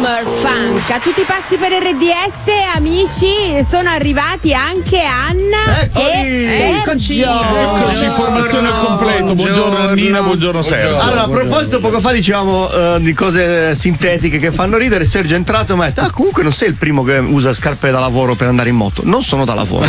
Summer Funk. A tutti pazzi per RDS, amici, sono arrivati anche Anna e Sergio. Eccoci, informazione al completo. Buongiorno Annina, buongiorno Sergio. Allora, a proposito, poco fa dicevamo di cose sintetiche che fanno ridere. Sergio è entrato e mi ha detto: comunque non sei il primo che usa scarpe da lavoro per andare in moto. Non sono da lavoro.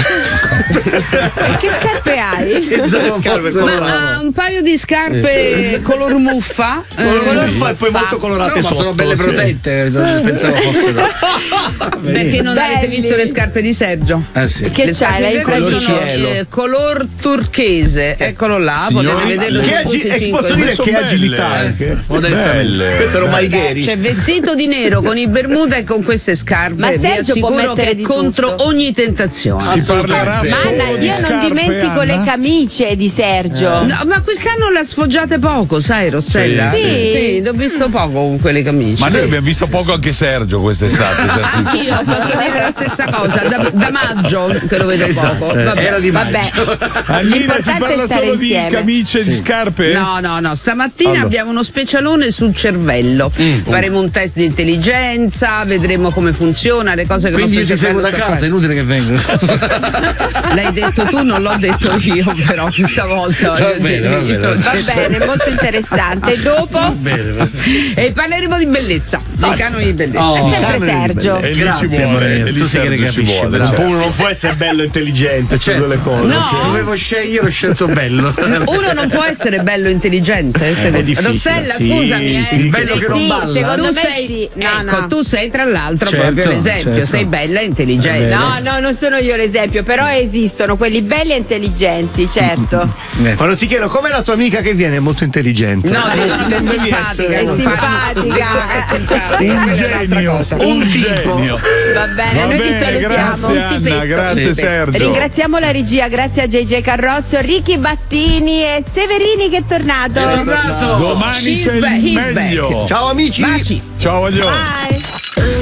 Che scarpe hai? Ma un paio di scarpe color muffa. Color muffa e poi molto colorate sotto. Ma sono belle protette, pensavo fossero. Perché non avete visto le scarpe di Sergio? Sì. Che le c'hai? Lei scarpe sono color turchese. Eccolo là, potete vederlo su Puse 5. Posso dire che agilità. Modestamente. Questi erano Maighieri. Cioè, vestito di nero con i bermuda e con queste scarpe. Ma vi Sergio può assicuro che mettere è di contro tutto. ogni tentazione. Si parlerà Ma Anna, solo di io non scarpe, dimentico Anna. le camicie di Sergio. No, ma quest'anno la sfoggiate poco, sai, Rossella? Sì. l'ho visto poco con quelle camicie. Ma noi abbiamo visto poco anche Sergio quest'estate. Anch'io posso dire la stessa cosa, da maggio che lo vedo poco. Vabbè. Era di Vabbè. Annina, si L'importante è parla stare solo insieme. di camicie e di scarpe? No, stamattina abbiamo uno specialone sul cervello. Faremo un test di intelligenza, vedremo come funziona, le cose che Quindi il io ti nostro seguo da cervello casa, è inutile che vengo. L'hai detto tu, non l'ho detto io, però questa volta. Va bene. Va bene, molto interessante. Dopo E parleremo di bellezza, dei canoni di bellezza. è sempre Sergio. E lì Grazie, ci vuole, Maria, e lì tu sei che ne Sergio ci capisci, vuole. bravo. Uno non può essere bello e intelligente, c'è due le cose. No. Dovevo scegliere, ho scelto bello. Uno non può essere bello e intelligente. difficile, Rossella, sì, scusami. sì, il bello che non Sì, balla. secondo Tu me sei, sì. No, ecco, no. tu sei tra l'altro Certo, proprio l'esempio, certo. sei bella e intelligente. No, non sono io l'esempio, però esistono quelli belli e intelligenti, certo. Quando ti chiedo com'è la tua amica che viene, è molto intelligente. No, dicono che è Devi simpatica. essere- È simpatica. È simpatica. Un quella è un'altra genio, cosa. un genio. Va bene, Va noi ti bene, salutiamo. grazie Un Anna, tipetto. grazie Sergio. Ringraziamo la regia, grazie a JJ Carrozzo, Ricky Battini e Severini che è tornato. Tornato. Domani She's c'è back, il he's back. meglio. Ciao amici. Baci. Ciao, voglio. Bye.